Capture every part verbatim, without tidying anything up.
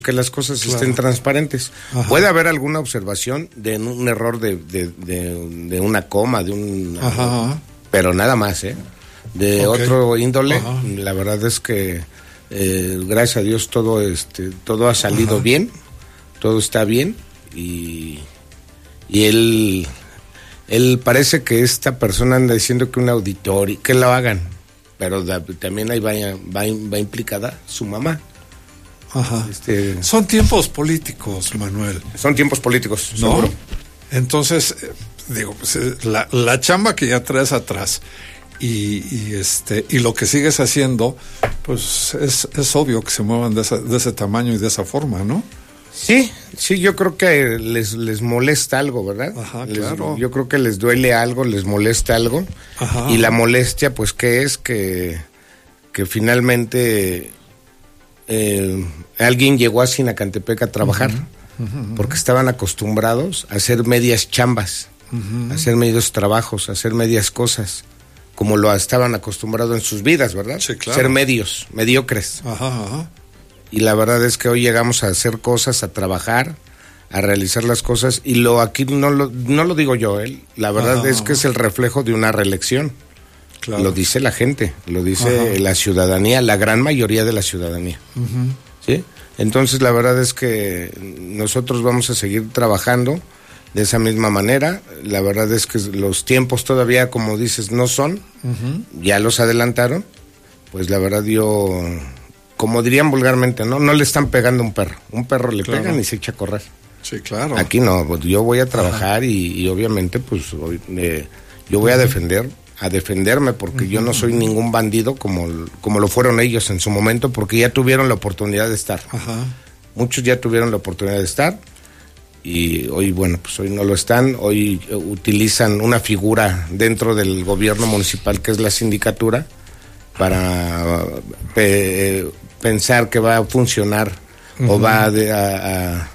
que las cosas claro. estén transparentes. Ajá. Puede haber alguna observación de un error de, de, de, de una coma, de un... Ajá. Pero nada más, ¿eh? De okay. otro índole, Ajá. la verdad es que eh, gracias a Dios todo este todo ha salido Ajá. bien, todo está bien y, y él, él parece que esta persona anda diciendo que un auditorio, que lo hagan, pero da, también ahí va, va, va implicada su mamá. Ajá. Este, son tiempos políticos, Manuel. Son tiempos políticos, ¿no? Seguro. Entonces, eh, digo, pues, la, la chamba que ya traes atrás y, y este y lo que sigues haciendo, pues es, es obvio que se muevan de, esa, de ese tamaño y de esa forma, ¿no? Sí, sí, yo creo que les, les molesta algo, ¿verdad? Ajá, les, claro. Yo creo que les duele algo, les molesta algo. Ajá. Y la molestia, pues, ¿qué es? Que, que finalmente... Eh, alguien llegó a Sinacantepec a trabajar uh-huh, uh-huh, porque estaban acostumbrados a hacer medias chambas, uh-huh. a hacer medios trabajos, a hacer medias cosas, como lo estaban acostumbrados en sus vidas, ¿verdad? Sí, claro. Ser medios, mediocres. Ajá, ajá. Y la verdad es que hoy llegamos a hacer cosas, a trabajar, a realizar las cosas, y lo aquí no lo, no lo digo yo, ¿eh? La verdad ajá, es ajá. que es el reflejo de una reelección. Claro. Lo dice la gente, lo dice Ajá. la ciudadanía, la gran mayoría de la ciudadanía. Uh-huh. ¿Sí? Entonces la verdad es que nosotros vamos a seguir trabajando de esa misma manera. La verdad es que los tiempos todavía, como dices, no son, uh-huh. ya los adelantaron. Pues la verdad yo, como dirían vulgarmente, no, no le están pegando a un perro. Un perro le claro. pegan y se echa a correr. Sí, claro. Aquí no, pues yo voy a trabajar y, y obviamente pues hoy, eh, yo voy uh-huh. a defender. a defenderme, porque uh-huh. yo no soy ningún bandido como, como lo fueron ellos en su momento, porque ya tuvieron la oportunidad de estar. Uh-huh. Muchos ya tuvieron la oportunidad de estar, y hoy, bueno, pues hoy no lo están, hoy utilizan una figura dentro del gobierno municipal, que es la sindicatura, para pe- pensar que va a funcionar, uh-huh. o va a, de, a, a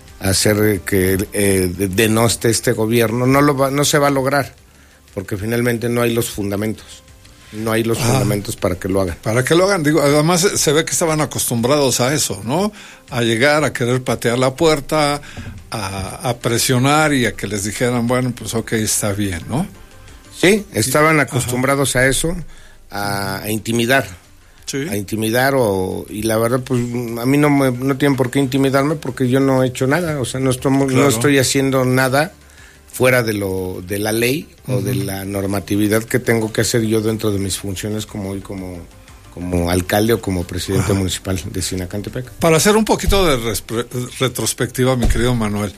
hacer que eh, denoste este gobierno. No, lo va, no se va a lograr, porque finalmente no hay los fundamentos, no hay los ah, fundamentos para que lo hagan. Para que lo hagan, digo, además se ve que estaban acostumbrados a eso, ¿no? A llegar, a querer patear la puerta, a, a presionar y a que les dijeran, bueno, pues ok, está bien, ¿no? Sí, estaban acostumbrados Ajá. a eso, a, a intimidar, sí. a intimidar, o, y la verdad, pues a mí no, me, no tienen por qué intimidarme, porque yo no he hecho nada, o sea, no estoy, claro. no estoy haciendo nada fuera de lo de la ley uh-huh. o de la normatividad que tengo que hacer yo dentro de mis funciones como hoy como, como alcalde o como presidente uh-huh. municipal de Sinacantepec. Para hacer un poquito de respre- retrospectiva, mi querido Manuel,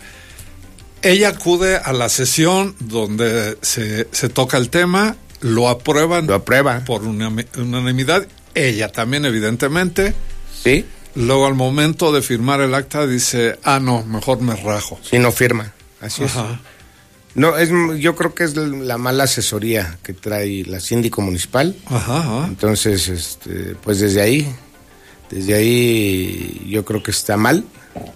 ella acude a la sesión donde se, se toca el tema, lo aprueban lo aprueba. por unanimidad, ella también evidentemente. Sí. Luego al momento de firmar el acta dice, ah no, mejor me rajo. Sí, no firma, así Ajá. es. No, es, yo creo que es la mala asesoría que trae la síndico municipal. Ajá, ajá. Entonces, este, pues desde ahí, desde ahí yo creo que está mal.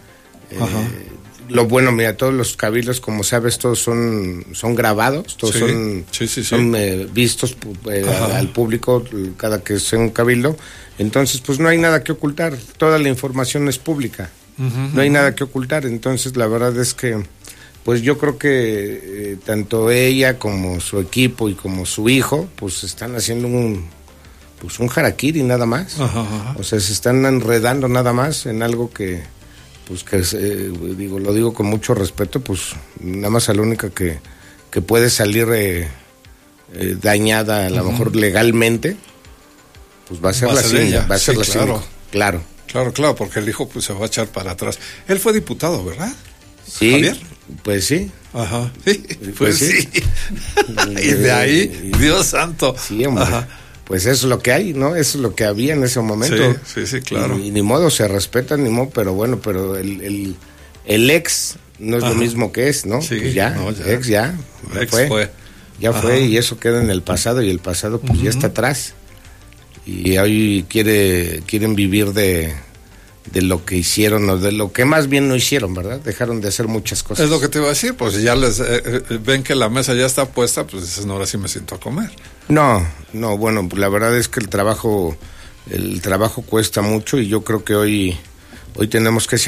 Ajá. Eh, lo bueno, mira, todos los cabildos, como sabes, todos son, son grabados, todos sí. son, sí, sí, sí. son eh, vistos eh, al público cada que sea un cabildo. Entonces, pues no hay nada que ocultar, toda la información es pública, uh-huh, no hay uh-huh. nada que ocultar. Entonces, la verdad es que pues yo creo que eh, tanto ella como su equipo y como su hijo, pues están haciendo un pues un harakiri nada más. Ajá, ajá. O sea, se están enredando nada más en algo que, pues que eh, digo, lo digo con mucho respeto, pues nada más a la única que, que puede salir eh, eh, dañada, a lo uh-huh. mejor legalmente, pues va a ser va la a ser síndica, ella. va a ser sí, la claro. síndica, claro. Claro, claro, porque el hijo pues se va a echar para atrás. Él fue diputado, ¿verdad? Sí, ¿Javier? Pues sí. Ajá. Sí, pues, pues sí. sí. Y de ahí, Dios santo. Sí, hombre. Ajá. Pues eso es lo que hay, ¿no? Eso es lo que había en ese momento. Sí, sí, sí, claro. Y, y ni modo, se respeta, ni modo, pero bueno, pero el, el, el ex no es Ajá. lo mismo que es, ¿no? Sí, pues ya, no, ya, ex ya, ya ex fue. fue. Ya Ajá. fue, y eso queda en el pasado, y el pasado pues uh-huh. ya está atrás. Y hoy quiere, quieren vivir de... de lo que hicieron, o de lo que más bien no hicieron, ¿verdad? Dejaron de hacer muchas cosas. Es lo que te iba a decir, pues si ya les eh, eh, ven que la mesa ya está puesta, pues dices, no, ahora sí me siento a comer. No, no, bueno, la verdad es que el trabajo, el trabajo cuesta mucho, y yo creo que hoy, Hoy tenemos que